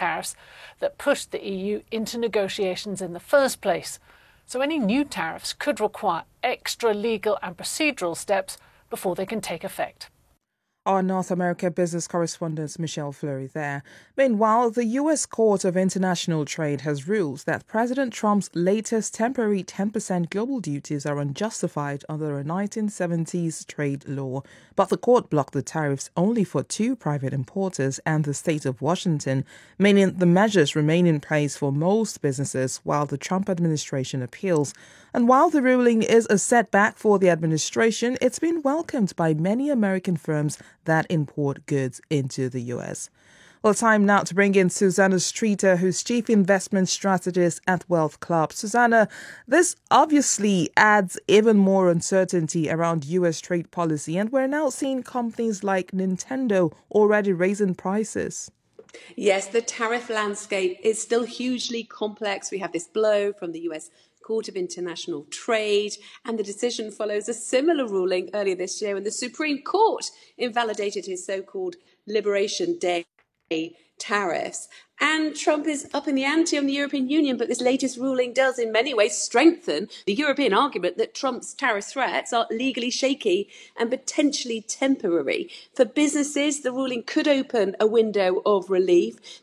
tariffs that pushed the EU into negotiations in the first place. So any new tariffs could require extra legal and procedural steps before they can take effect. Our North America business correspondent Michelle Fleury there. Meanwhile, the U.S. Court of International Trade has ruled that President Trump's latest temporary 10% global duties are unjustified under a 1970s trade law. But the court blocked the tariffs only for 2 private importers and the state of Washington, meaning the measures remain in place for most businesses while the Trump administration appeals. And while the ruling is a setback for the administration, it's been welcomed by many American firms that import goods into the U.S. Well, time now to bring in Susanna Streeter, who's Chief Investment Strategist at Wealth Club. Susanna, this obviously adds even more uncertainty around U.S. trade policy, and we're now seeing companies like Nintendo already raising prices. Yes, the tariff landscape is still hugely complex. We have this blow from the U.S. Court of International Trade, and the decision follows a similar ruling earlier this year when the Supreme Court invalidated his so-called Liberation Day tariffs. And Trump is up in the ante on the European Union, but this latest ruling does in many ways strengthen the European argument that Trump's tariff threats are legally shaky and potentially temporary. For businesses, the ruling could open a window of relief.